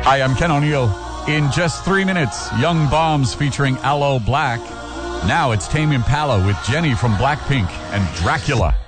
Hi, I'm Ken O'Neill. In just 3 minutes, Young Bombs featuring Aloe Black. Now it's Tame Impala with Jenny from Blackpink and Dracula.